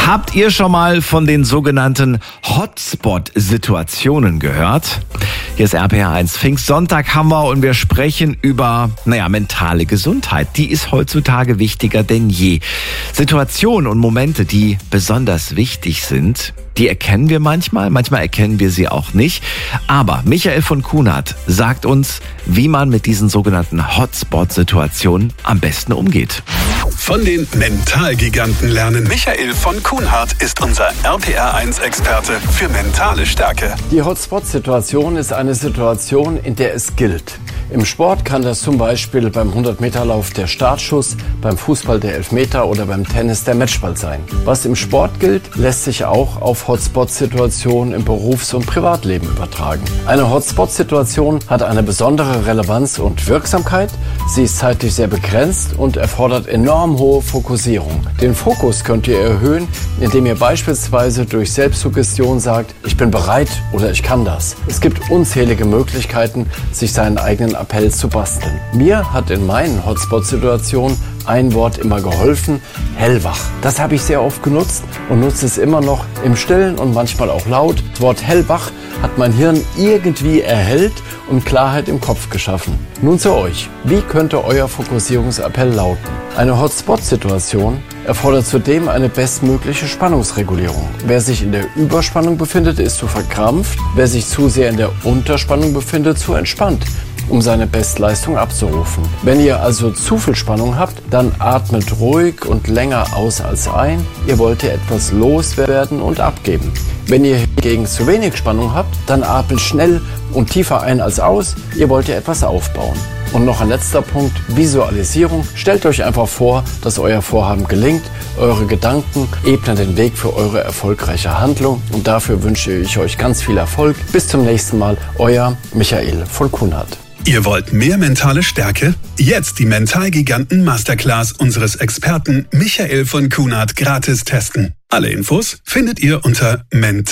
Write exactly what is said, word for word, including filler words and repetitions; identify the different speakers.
Speaker 1: Habt ihr schon mal von den sogenannten Hotspot-Situationen gehört? Hier ist R P R eins. Pfingstsonntag haben wir und wir sprechen über, naja, mentale Gesundheit. Die ist heutzutage wichtiger denn je. Situationen und Momente, die besonders wichtig sind, die erkennen wir manchmal, manchmal erkennen wir sie auch nicht. Aber Michael von Kuhnert sagt uns, wie man mit diesen sogenannten Hotspot-Situationen am besten umgeht.
Speaker 2: Von den Mentalgiganten lernen. Michael von Kuhnert ist unser R P R eins Experte für mentale Stärke.
Speaker 3: Die Hotspot-Situation ist eine Situation, in der es gilt. Im Sport kann das zum Beispiel beim hundert-Meter-Lauf der Startschuss, beim Fußball der Elfmeter oder beim Tennis der Matchball sein. Was im Sport gilt, lässt sich auch auf Hotspot-Situationen im Berufs- und Privatleben übertragen. Eine Hotspot-Situation hat eine besondere Relevanz und Wirksamkeit. Sie ist zeitlich sehr begrenzt und erfordert enorm hohe Fokussierung. Den Fokus könnt ihr erhöhen, indem ihr beispielsweise durch Selbstsuggestion sagt, ich bin bereit oder ich kann das. Es gibt unzählige Möglichkeiten, sich seinen eigenen Appell zu basteln. Mir hat in meinen Hotspot-Situationen ein Wort immer geholfen: hellwach. Das habe ich sehr oft genutzt und nutze es immer noch im Stillen und manchmal auch laut. Das Wort hellwach hat mein Hirn irgendwie erhellt und Klarheit im Kopf geschaffen. Nun zu euch. Wie könnte euer Fokussierungsappell lauten? Eine Hotspot-Situation erfordert zudem eine bestmögliche Spannungsregulierung. Wer sich in der Überspannung befindet, ist zu verkrampft. Wer sich zu sehr in der Unterspannung befindet, zu entspannt, um seine Bestleistung abzurufen. Wenn ihr also zu viel Spannung habt, dann atmet ruhig und länger aus als ein. Ihr wollt ihr etwas loswerden und abgeben. Wenn ihr hingegen zu wenig Spannung habt, dann atmet schnell und tiefer ein als aus. Ihr wollt ihr etwas aufbauen. Und noch ein letzter Punkt: Visualisierung. Stellt euch einfach vor, dass euer Vorhaben gelingt. Eure Gedanken ebnen den Weg für eure erfolgreiche Handlung. Und dafür wünsche ich euch ganz viel Erfolg. Bis zum nächsten Mal. Euer Michael von Kuhnert.
Speaker 2: Ihr wollt mehr mentale Stärke? Jetzt die Mentalgiganten Masterclass unseres Experten Michael von Kuhnert gratis testen. Alle Infos findet ihr unter mental